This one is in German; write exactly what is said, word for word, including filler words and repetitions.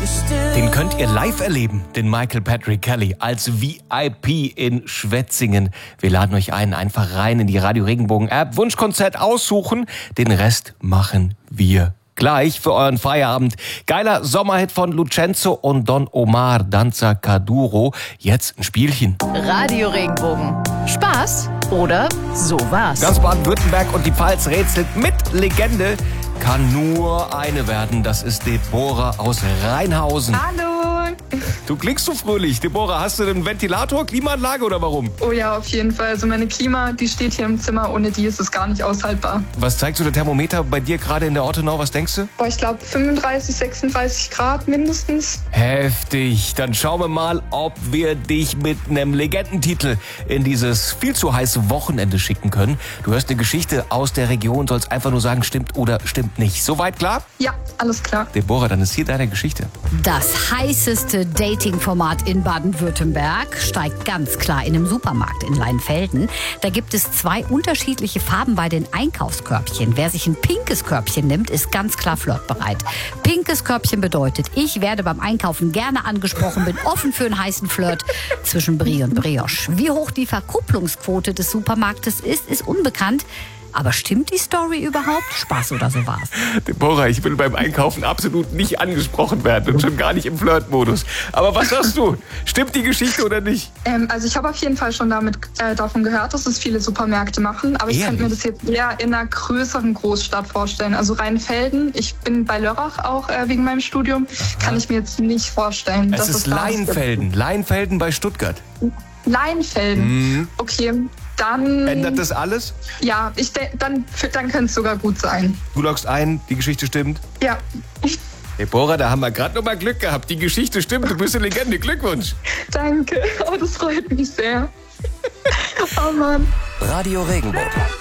Den könnt ihr live erleben, den Michael Patrick Kelly, als V I P in Schwetzingen. Wir laden euch ein, einfach rein in die Radio Regenbogen App, Wunschkonzert aussuchen, den Rest machen wir gleich für euren Feierabend. Geiler Sommerhit von Lucenzo und Don Omar, Danza Kuduro. Jetzt ein Spielchen. Radio Regenbogen. Spaß oder sowas? Ganz Baden-Württemberg und die Pfalz rätselt mit Legende. Kann nur eine werden, das ist Deborah aus Rheinhausen. Hallo. Du klingst so fröhlich. Deborah, hast du einen Ventilator, Klimaanlage oder warum? Oh ja, auf jeden Fall. Also meine Klima, die steht hier im Zimmer. Ohne die ist es gar nicht aushaltbar. Was zeigt so der Thermometer bei dir gerade in der Ortenau? Was denkst du? Boah, ich glaube fünfunddreißig, sechsunddreißig Grad mindestens. Heftig. Dann schauen wir mal, ob wir dich mit einem Legendentitel in dieses viel zu heiße Wochenende schicken können. Du hörst eine Geschichte aus der Region, sollst einfach nur sagen, stimmt oder stimmt nicht. Soweit klar? Ja, alles klar. Deborah, dann ist hier deine Geschichte. Das heißeste Dating-Format in Baden-Württemberg steigt ganz klar in einem Supermarkt in Leinfelden. Da gibt es zwei unterschiedliche Farben bei den Einkaufskörbchen. Wer sich ein pinkes Körbchen nimmt, ist ganz klar flirtbereit. Pinkes Körbchen bedeutet, ich werde beim Einkaufen gerne angesprochen, bin offen für einen heißen Flirt zwischen Brie und Brioche. Wie hoch die Verkupplungsquote des Supermarktes ist, ist unbekannt. Aber stimmt die Story überhaupt? Spaß oder so war's? Deborah, ich will beim Einkaufen absolut nicht angesprochen werden und schon gar nicht im Flirtmodus. Aber was sagst du? Stimmt die Geschichte oder nicht? Ähm, also ich habe auf jeden Fall schon damit, äh, davon gehört, dass es viele Supermärkte machen. Aber ich Ehrlich? könnte mir das jetzt eher in einer größeren Großstadt vorstellen. Also Rheinfelden. Ich bin bei Lörrach auch äh, wegen meinem Studium. Kann ich mir jetzt nicht vorstellen. Es dass ist da Leinfelden. Leinfelden bei Stuttgart. Leinfelden. Mhm. Okay, dann... Ändert das alles? Ja, ich de- dann, dann könnte es sogar gut sein. Du loggst ein, die Geschichte stimmt. Ja. Deborah, da haben wir gerade noch mal Glück gehabt. Die Geschichte stimmt, du bist eine Legende. Glückwunsch. Danke. Oh, das freut mich sehr. Oh Mann. Radio Regenbogen.